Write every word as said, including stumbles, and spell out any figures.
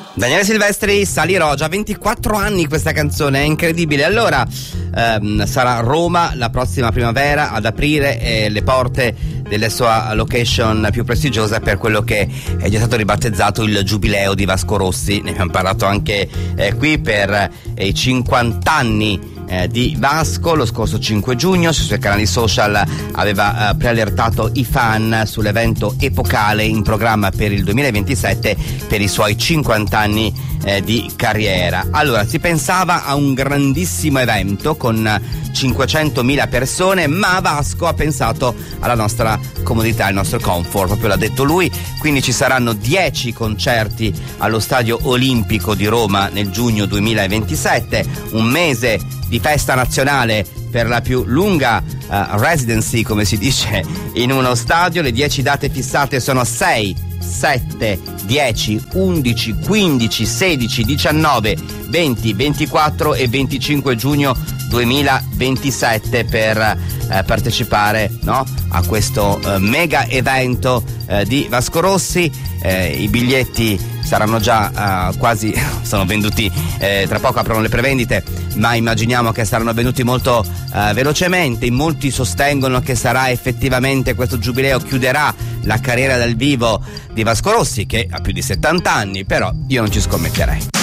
Daniele Silvestri, Salirò, già ventiquattro anni questa canzone, è incredibile. Allora, ehm, sarà Roma la prossima primavera ad aprire eh, le porte della sua location più prestigiosa per quello che è già stato ribattezzato il Giubileo di Vasco Rossi. Ne abbiamo parlato anche eh, qui per eh, i cinquanta anni Eh, di Vasco. Lo scorso cinque giugno sui suoi canali social aveva eh, preallertato i fan sull'evento epocale in programma per il duemilaventisette per i suoi cinquanta anni eh, di carriera. Allora, si pensava a un grandissimo evento con cinquecentomila persone, ma Vasco ha pensato alla nostra comodità, al nostro comfort, proprio l'ha detto lui. Quindi ci saranno dieci concerti allo Stadio Olimpico di Roma nel giugno duemilaventisette, un mese di festa nazionale per la più lunga uh, residency, come si dice, in uno stadio. Le dieci date fissate sono sei, sette, dieci, undici, quindici, sedici, diciannove, venti, ventiquattro e venticinque giugno duemilaventisette per eh, partecipare, no, a questo eh, mega evento eh, di Vasco Rossi. Eh, I biglietti saranno già eh, quasi, sono venduti, eh, tra poco aprono le prevendite, ma immaginiamo che saranno venduti molto eh, velocemente. In molti sostengono che sarà effettivamente questo giubileo, chiuderà la carriera dal vivo di Vasco Rossi, che ha più di settanta anni, però io non ci scommetterei.